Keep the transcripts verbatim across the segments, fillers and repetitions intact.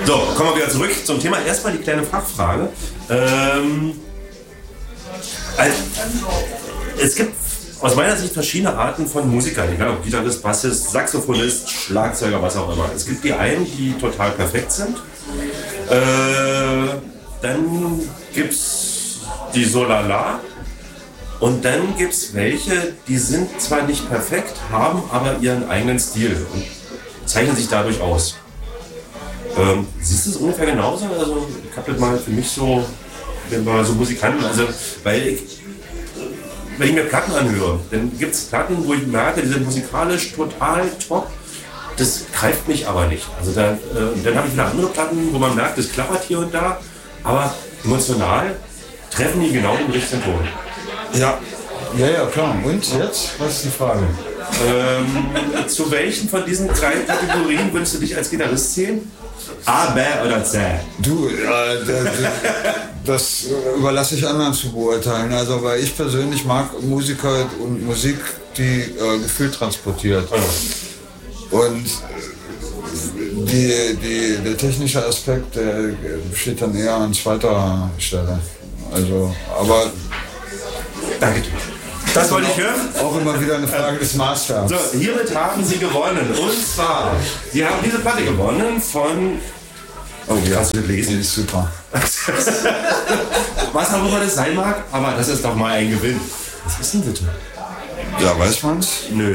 So, kommen wir wieder zurück zum Thema. Erstmal die kleine Fachfrage. Ähm, also, es gibt aus meiner Sicht verschiedene Arten von Musikern. Egal ob Gitarrist, Bassist, Saxophonist, Schlagzeuger, was auch immer. Es gibt die einen, die total perfekt sind. Äh, dann gibt es die Solala. Und dann gibt es welche, die sind zwar nicht perfekt, haben aber ihren eigenen Stil und zeichnen sich dadurch aus. Ähm, siehst du es ungefähr genauso? Also ich habe das mal für mich so, wenn wir so Musikanten, also weil ich, wenn ich mir Platten anhöre, dann gibt es Platten, wo ich merke, die sind musikalisch total top, das greift mich aber nicht. Also da, äh, dann habe ich wieder andere Platten, wo man merkt, das klappert hier und da, aber emotional treffen die genau den richtigen Ton. Ja, ja, ja, klar. Und jetzt? Was ist die Frage? Ähm, zu welchen von diesen drei Kategorien würdest du dich als Gitarrist zählen? A, B oder C? Du, äh, das überlasse ich anderen zu beurteilen. Also, weil ich persönlich mag Musiker und Musik, die äh, Gefühl transportiert. Und die, die, der technische Aspekt, der steht dann eher an zweiter Stelle. Also, aber... Danke dir. Das wollte ich hören. Auch immer wieder eine Frage des Maßstabs. So, hiermit haben Sie gewonnen. Und zwar, Sie haben diese Platte gewonnen von... Oh ja, kannst du das lesen? Die ist super. Was auch immer das sein mag, aber das ist doch mal ein Gewinn. Was ist denn bitte? Ja, weiß man's? Nö.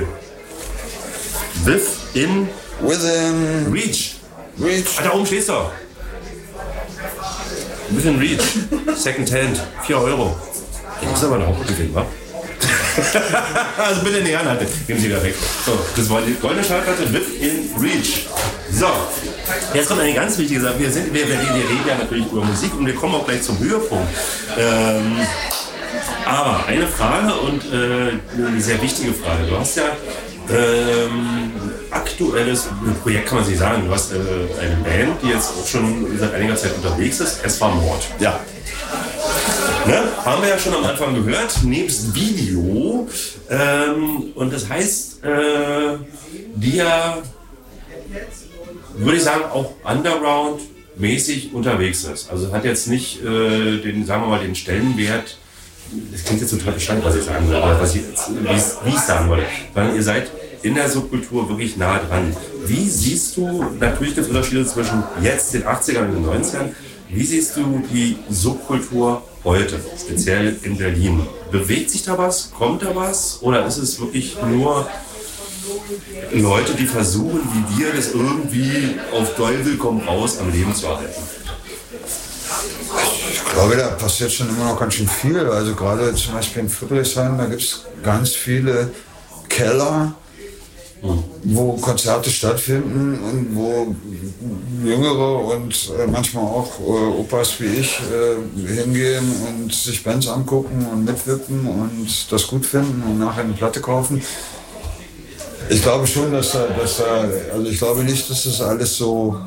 Within Within Reach. Reach. Ah, da oben stehst du. Within Reach. Second Hand. vier Euro. Das ist aber ein Hauptgewinn, wa? Also bitte in die Hand halten. Geben Sie wieder weg. So, das war die goldene Schallplatte Within Reach. So, jetzt kommt eine ganz wichtige Sache. Wir, sind, wir, wir, wir reden ja natürlich über Musik und wir kommen auch gleich zum Höhepunkt. Ähm, aber eine Frage und äh, eine sehr wichtige Frage. Du hast ja ähm, aktuelles Projekt, kann man sich sagen. Du hast äh, eine Band, die jetzt auch schon seit einiger Zeit unterwegs ist. Es war Mord. Ja. Ne? Haben wir ja schon am Anfang gehört, nebst Video. Ähm, und das heißt, äh, der, würde ich sagen, auch Underground-mäßig unterwegs ist. Also hat jetzt nicht äh, den, sagen wir mal, den Stellenwert, das klingt jetzt total bescheuert, was ich sagen will, aber was ich, wie ich sagen wollte, sondern ihr seid in der Subkultur wirklich nah dran. Wie siehst du, natürlich gibt es Unterschiede zwischen jetzt, den achtzigern und den neunzigern, wie siehst du die Subkultur heute, speziell in Berlin? Bewegt sich da was? Kommt da was? Oder ist es wirklich nur Leute, die versuchen, wie wir, das irgendwie auf Teufel komm raus am Leben zu erhalten? Ich glaube, da passiert schon immer noch ganz schön viel. Also gerade zum Beispiel in Friedrichshain, da gibt es ganz viele Keller, wo Konzerte stattfinden und wo Jüngere und äh, manchmal auch äh, Opas wie ich äh, hingehen und sich Bands angucken und mitwirken und das gut finden und nachher eine Platte kaufen. Ich glaube schon, dass da, dass da, also ich glaube nicht, dass das alles so,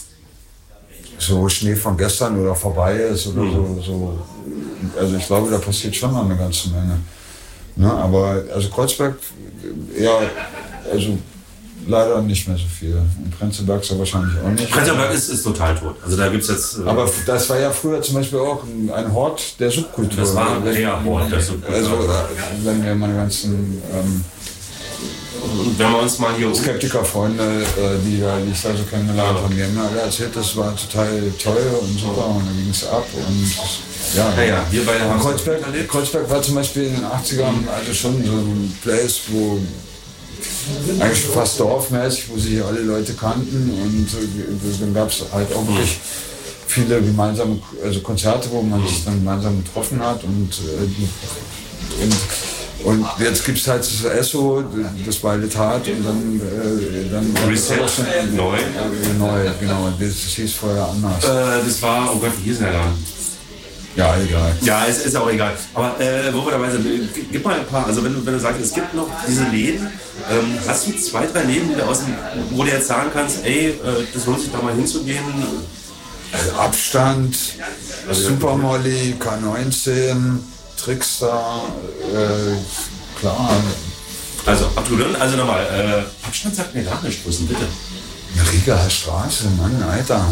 so Schnee von gestern oder vorbei ist oder so, so. Also ich glaube, da passiert schon noch eine ganze Menge. Ne? Aber also Kreuzberg, ja, also leider nicht mehr so viel. Und Prenzlberg ist ja wahrscheinlich auch nicht. Prenzlberg ist, ist total tot. Also da gibt's jetzt. Äh Aber das war ja früher zum Beispiel auch ein, ein Hort der Subkultur. Das war eher Hort der Subkultur. Also wenn wir meine ganzen ähm, und wenn wir uns mal hier Skeptiker-Freunde, äh, die, die ich da so kennengelernt habe, die haben mir alle erzählt, das war total toll und super und dann ging es ab und ja. Ja, ja, wir beide haben Kreuzberg, Kreuzberg war zum Beispiel in den achtzigern also schon so ein Place, wo eigentlich fast dorfmäßig, wo sich alle Leute kannten und äh, dann gab es halt auch wirklich viele gemeinsame also Konzerte, wo man sich dann gemeinsam getroffen hat und, äh, und Und jetzt gibt es halt das Esso, das Beile Tat und dann... Äh, dann Reset, neu. Äh, neu, genau. Das, das hieß vorher anders. Äh, das war, oh Gott, wie hieß der da? Ja, egal. Ja, es ist auch egal. Aber äh, wo wir dabei sind, gib mal ein paar, also wenn du, wenn du sagst, es gibt noch diese Läden, ähm, hast du zwei, drei Läden, die du aus dem, wo du jetzt sagen kannst, ey, äh, das lohnt sich da mal hinzugehen? Also Abstand, also Super Molly, K neunzehn, Trickster, äh, klar. Also, absolut, also nochmal, äh, Abstand sagt mir gar nicht, wo ist denn bitte? Rieger Straße, Mann, Alter.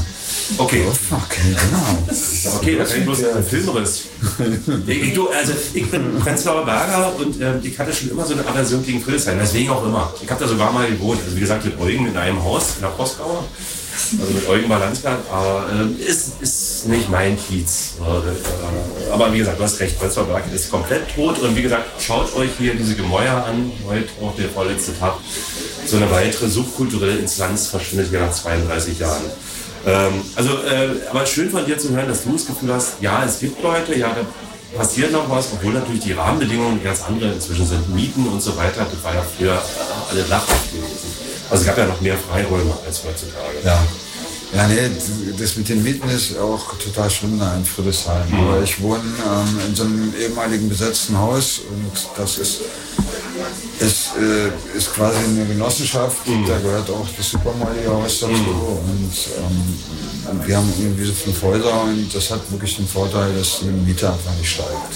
Okay. Okay, genau. Okay, da kann ich bloß einen Filmriss. Ich, du, also ich bin Prenzlauer Berger und äh, ich hatte schon immer so eine Aversion gegen Friedrichshain, deswegen auch immer. Ich habe da sogar mal gewohnt, also wie gesagt mit Eugen in einem Haus in der Postgauer, also mit Eugen Balanzgard, aber äh, ist, ist nicht mein Kiez. Äh, aber wie gesagt, du hast recht, Prenzlauer Berg ist komplett tot und wie gesagt, schaut euch hier diese Gemäuer an, heute auch der vorletzte Tag. So eine weitere subkulturelle Instanz verschwindet hier nach zweiunddreißig Jahren. Ähm, also, äh, aber schön von dir zu hören, dass du das Gefühl hast, ja, es gibt Leute, ja, da passiert noch was, obwohl natürlich die Rahmenbedingungen ganz andere inzwischen sind. Mieten und so weiter, das war ja früher äh, alle lachhaft gewesen. Also es gab ja noch mehr Freiräume als heutzutage. Ja. Ja, nee, das mit den Mieten ist auch total schlimm da in Friedrichshain. Mhm. Aber ich wohne ähm, in so einem ehemaligen besetzten Haus und das ist, ist, äh, ist quasi eine Genossenschaft. Mhm. Da gehört auch das Supermolly-Haus dazu. Mhm. Und ähm, wir haben irgendwie so fünf Häuser und das hat wirklich den Vorteil, dass die Miete einfach nicht steigt.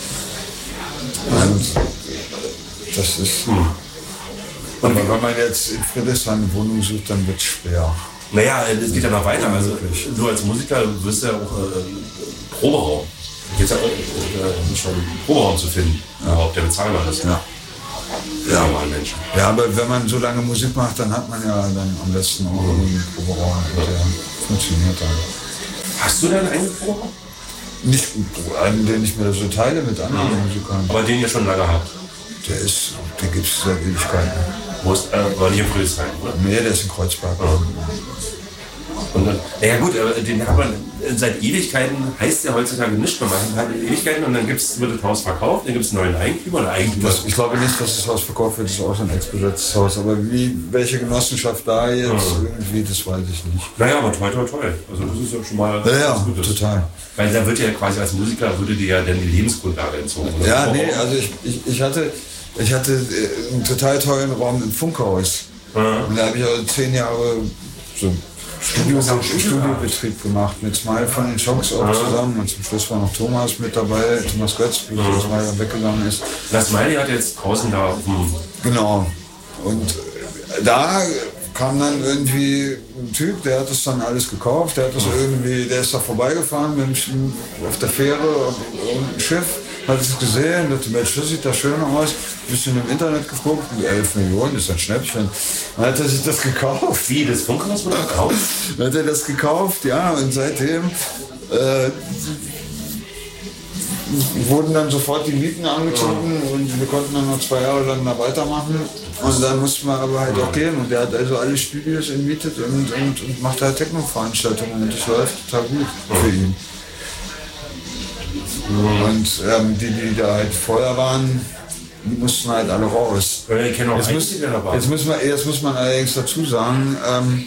Und das ist... Mhm. Aber wenn man jetzt in Friedrichshain eine Wohnung sucht, dann wird es schwer. Naja, es geht ja noch weiter. Also, du als Musiker wirst ja auch äh, Proberaum. Jetzt ja auch äh, schon Proberaum zu finden, ja. Überhaupt der bezahlbar ist. Ja. Ja, mal Menschen. Ja, aber wenn man so lange Musik macht, dann hat man ja dann am besten auch einen Proberaum. Und der funktioniert dann. Hast du denn einen eigenen Proberaum? Nicht einen, den ich mir so teile mit anderen mhm. Musikern. Aber den ihr schon lange habt? Der ist, den gibt es seit Ewigkeiten. Wo ist, äh, war nicht in Friedrichshain, oder? Nee, der ist in Kreuzberg. Ja. Und dann, naja gut, aber den hat man seit Ewigkeiten, heißt der heutzutage nicht mehr. Man hat Ewigkeiten und dann gibt's, wird das Haus verkauft, dann gibt es einen neuen Eigentümer oder Eigentümer. Das, ich glaube nicht, dass das Haus verkauft wird, das ist auch so ein ex-besetztes Haus. Aber wie, welche Genossenschaft da jetzt ja. irgendwie, das weiß ich nicht. Naja, aber toll, toll, toll. Also das ist ja schon mal ja, ja, total. Weil da wird ja quasi als Musiker, würde dir ja dann die Lebensgrundlage entzogen. Oder? Ja, nee, also ich, ich, ich hatte... Ich hatte einen total tollen Raum im Funkhaus. Mhm. Und da habe ich also zehn Jahre so Studio, Studiobetrieb gemacht mit zwei von den Chonks auch mhm. zusammen. Und zum Schluss war noch Thomas mit dabei, Thomas Götz, wie mhm. jetzt mal weggegangen ist. Das Smiley hat jetzt draußen da auf dem... Genau. Und da kam dann irgendwie ein Typ, der hat das dann alles gekauft. Der hat das mhm. irgendwie, der ist da vorbeigefahren mit dem, auf der Fähre auf dem Schiff. Hat es gesehen, dachte, Mensch, das sieht da schön aus. Ein bisschen im Internet geguckt, elf Millionen ist ein Schnäppchen. Dann hat er sich das gekauft. Wie, das Funkhaus wurde gekauft? Dann hat er das gekauft, ja, und seitdem äh, wurden dann sofort die Mieten angezogen ja. und wir konnten dann noch zwei Jahre lang da weitermachen. Und dann mussten wir aber halt auch gehen. Und der hat also alle Studios entmietet und, und, und macht halt Techno-Veranstaltungen und das läuft total gut für ihn. Und ähm, die, die da halt vorher waren, die mussten halt alle raus. Ja, ich auch jetzt, muss, jetzt, muss man, jetzt muss man allerdings dazu sagen, ähm,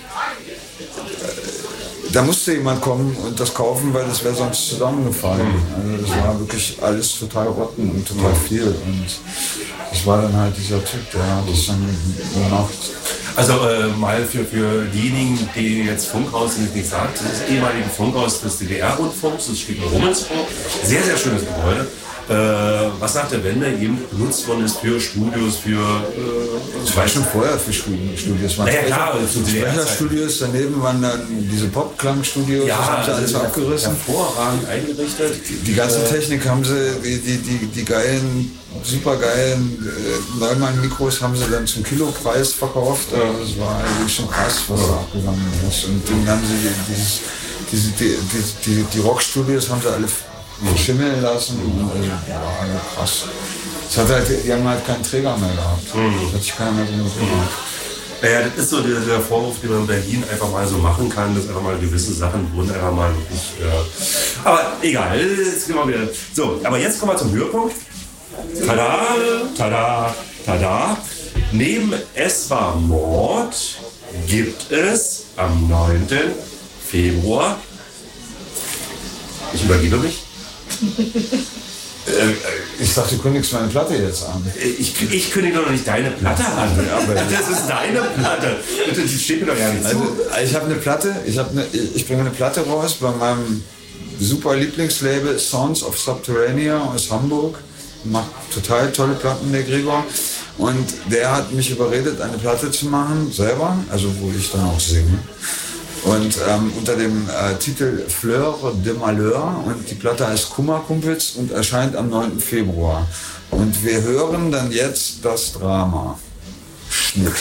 da musste jemand kommen und das kaufen, weil das wäre sonst zusammengefallen. Also das war wirklich alles total rotten und total viel. Und das war dann halt dieser Typ, der hat das dann gemacht. Also äh, mal für, für diejenigen, die jetzt Funkhaus nicht sagt, das ist ehemalige Funkhaus des D D R-Rundfunks, das steht in Rummelsburg. Sehr, sehr schönes Gebäude. Äh, was nach der Wende eben benutzt worden ist für Studios, für... Äh, das war schon vorher für Studios. Naja, klar, zu Sprecherstudios, daneben waren dann diese Pop-Klang-Studios, ja, das haben sie alles also abgerissen. Hervorragend eingerichtet. Die, die ganze äh, Technik haben sie, die, die, die, die geilen, supergeilen äh, Neumann-Mikros haben sie dann zum Kilopreis verkauft. Also das war eigentlich schon krass, was da abgegangen ist. Und dann haben sie dieses, diese, die, die, die, die Rockstudios haben sie alle schimmeln lassen. Also, ja, krass. Das hat halt, die haben halt keinen Träger mehr gehabt. Mhm. Das hat sich keiner mehr drum gekümmert. Naja, das ist so der, der Vorwurf, den man in Berlin einfach mal so machen kann, dass einfach mal gewisse Sachen wurden einfach mal wirklich... Äh, aber egal, jetzt gehen wir wieder... So, aber jetzt kommen wir zum Höhepunkt. Tada, tada, tada. Neben Es war Mord gibt es am neunten Februar... Ich übergebe mich. Ich dachte, du kündigst meine Platte jetzt an. Ich, ich kündige doch noch nicht deine Platte an. Aber das ist deine Platte. Die steht mir doch ja nicht zu. Also, ich habe eine Platte, ich, hab eine, ich bringe eine Platte raus bei meinem super Lieblingslabel Sounds of Subterranea aus Hamburg. Macht total tolle Platten, der Gregor. Und der hat mich überredet, eine Platte zu machen, selber, also wo ich dann auch singe. Und ähm, unter dem äh, Titel Fleur de Malheur, und die Platte heißt Kummerkumpels und erscheint am neunten Februar. Und wir hören dann jetzt das Drama. Schnitt.